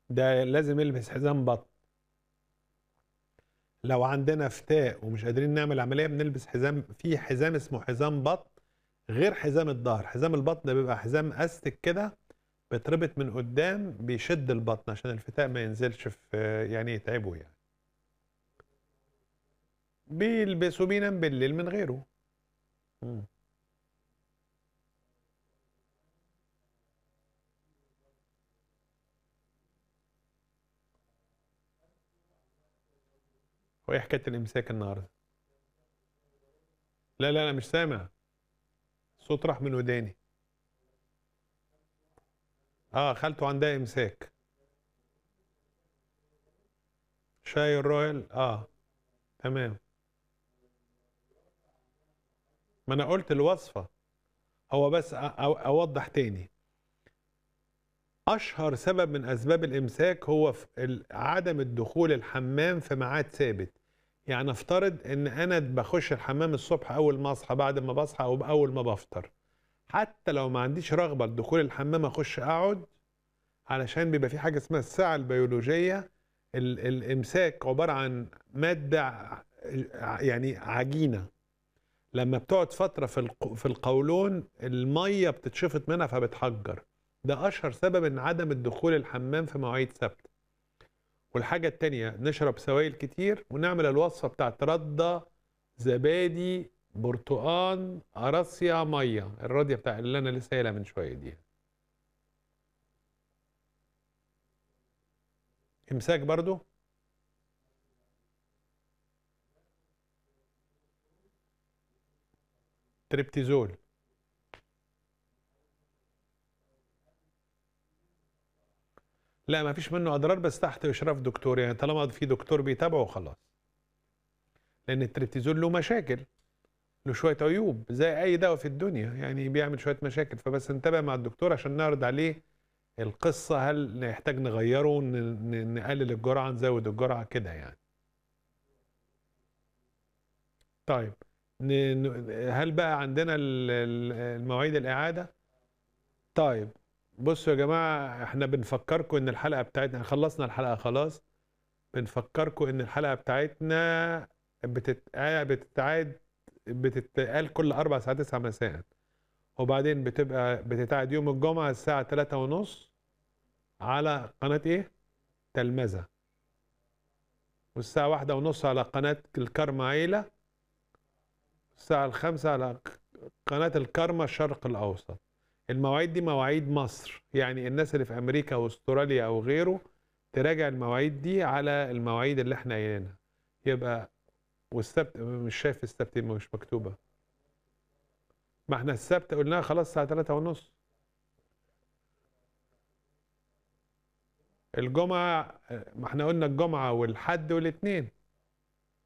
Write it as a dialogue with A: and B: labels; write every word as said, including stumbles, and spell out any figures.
A: ده لازم يلبس حزام بطن. لو عندنا فتاء ومش قادرين نعمل عملية بنلبس حزام، في حزام اسمه حزام بطن غير حزام الظهر. حزام البطن ده بيبقى حزام استك كده، بيتربط من قدام، بيشد البطن عشان الفتاء ما ينزلش في يعني يتعبه يعني. بيلبسوا بينام بالليل من غيره. مم. هو ايه حكاية الامساك النهارده؟ لا لا لا مش سامع. الصوت راح من وداني. اه خالته عندها امساك. شاي الرويال اه. تمام. ما انا قلت الوصفة. هو بس أ- أ- اوضح تاني. اشهر سبب من اسباب الامساك هو في ال- عدم الدخول الحمام في ميعاد ثابت. يعني افترض ان انا بخش الحمام الصبح اول ما اصحى، بعد ما بصحى، او اول ما بفطر. حتى لو ما عنديش رغبة لدخول الحمام اخش اقعد، علشان بيبقى في حاجة اسمها الساعة البيولوجية. ال- الامساك عبارة عن مادة ع- يعني عجينة. لما بتقعد فترة في الق- في القولون المية بتتشفط منها فبتحجر. ده أشهر سبب إن عدم الدخول الحمام في مواعيد ثابتة. والحاجة التانية نشرب سوائل كتير، ونعمل الوصفة بتاعت ردة، زبادي، برتقان، قراصيا، مية، الراضية بتاع اللي أنا لسه قايلها من شوية دي. إمساك برضو. تريبتيزول. لا ما فيش منه أضرار، بس تحت إشراف دكتور، يعني طالما في دكتور بيتابعه خلاص. لأن التريبتيزول له مشاكل، له شوية عيوب زي أي دواء في الدنيا، يعني بيعمل شوية مشاكل، فبس نتابع مع الدكتور عشان نعرض عليه القصة، هل نحتاج نغيره، ن- ن- نقلل الجرعة، نزود الجرعة كده يعني. طيب. ن- ن- هل بقى عندنا ال- ال- المواعيد الإعادة؟ طيب. بصوا يا جماعة، احنا بنفكركم ان الحلقة بتاعتنا خلصنا الحلقة خلاص. بنفكركم ان الحلقة بتاعتنا بتتعاد بتتعاد بتتقال كل أربع ساعات تسعة مساء. وبعدين بتبقى بتتعاد يوم الجمعة الساعة تلاتة ونص على قناة ايه؟ تلمذة. والساعة واحدة ونص على قناة الكرمة عيلة. الساعة الخامسة على قناة الكرمة الشرق الأوسط. المواعيد دي مواعيد مصر، يعني الناس اللي في أمريكا وأستراليا أو غيره تراجع المواعيد دي على المواعيد اللي احنا قايلينها. يبقى والسبت مش شايف السبت مش مكتوبة. ما احنا السبت قلناها خلاص الساعة تلاتة ونص. الجمعة ما احنا قلنا الجمعة والحد والاثنين.